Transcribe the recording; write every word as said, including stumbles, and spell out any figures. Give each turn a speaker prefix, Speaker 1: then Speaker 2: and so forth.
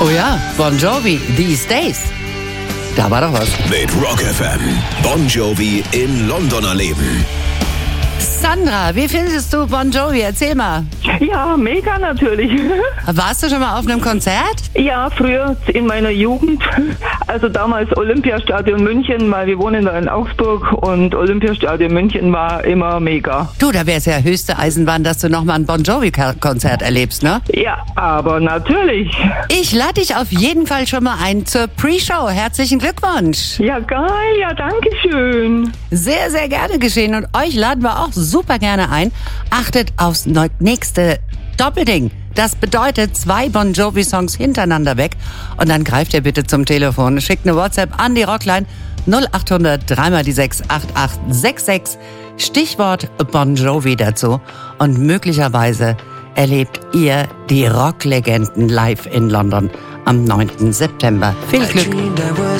Speaker 1: Oh ja, Bon Jovi, These Days. Da war doch was.
Speaker 2: Mit Rock F M. Bon Jovi in London erleben.
Speaker 1: Sandra, wie findest du Bon Jovi? Erzähl mal.
Speaker 3: Ja, mega natürlich.
Speaker 1: Warst du schon mal auf einem Konzert?
Speaker 3: Ja, früher in meiner Jugend, also damals Olympiastadion München, weil wir wohnen da in Augsburg und Olympiastadion München war immer mega.
Speaker 1: Du, da wäre es ja höchste Eisenbahn, dass du nochmal ein Bon Jovi-Konzert erlebst, ne?
Speaker 3: Ja, aber natürlich.
Speaker 1: Ich lade dich auf jeden Fall schon mal ein zur Pre-Show. Herzlichen Glückwunsch.
Speaker 3: Ja, geil, ja, danke schön.
Speaker 1: Sehr, sehr gerne geschehen und euch laden wir auch super gerne ein. Achtet aufs nächste Doppelding. Das bedeutet zwei Bon Jovi-Songs hintereinander weg. Und dann greift ihr bitte zum Telefon. Schickt eine WhatsApp an die Rockline null acht hundert drei mal die sechs acht acht sechs sechs. Stichwort Bon Jovi dazu. Und möglicherweise erlebt ihr die Rocklegenden live in London am neunten September. Viel Glück!